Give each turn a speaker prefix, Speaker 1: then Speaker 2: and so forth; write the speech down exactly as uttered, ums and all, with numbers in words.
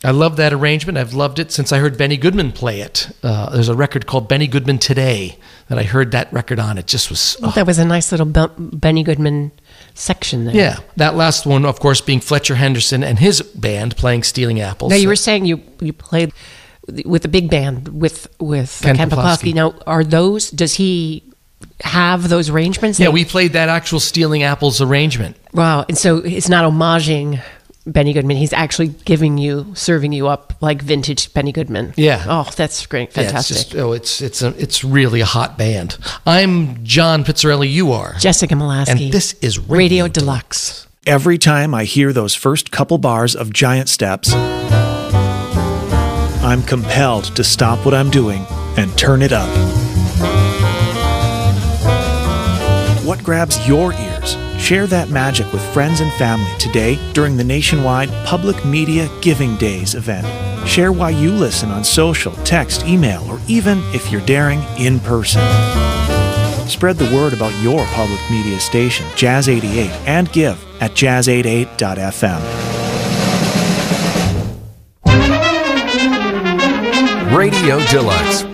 Speaker 1: I love that arrangement. I've loved it since I heard Benny Goodman play it. Uh, there's a record called Benny Goodman Today that I heard that record on. It just was... Oh.
Speaker 2: That was a nice little Benny Goodman section there.
Speaker 1: Yeah. That last one, of course, being Fletcher Henderson and his band playing Stealing Apples.
Speaker 2: Now, you were saying you, you played with a big band with, with
Speaker 1: Ken,
Speaker 2: Ken
Speaker 1: Poplawski.
Speaker 2: Poplawski. Now, are those... Does he have those arrangements?
Speaker 1: Yeah, we played that actual Stealing Apples arrangement.
Speaker 2: Wow. And so it's not homaging Benny Goodman. He's actually giving you, serving you up like vintage Benny Goodman.
Speaker 1: Yeah.
Speaker 2: Oh, that's great. Fantastic.
Speaker 1: Yeah, it's just, oh, it's it's a, it's really a hot band. I'm John Pizzarelli. You are
Speaker 2: Jessica Molaski.
Speaker 1: And this is Radio,
Speaker 2: Radio Deluxe.
Speaker 3: Every time I hear those first couple bars of Giant Steps, I'm compelled to stop what I'm doing and turn it up. What grabs your ears? Share that magic with friends and family today during the nationwide Public Media Giving Days event. Share why you listen on social, text, email, or even, if you're daring, in person. Spread the word about your public media station, Jazz eighty-eight, and give at jazz eighty-eight dot f m.
Speaker 4: Radio Deluxe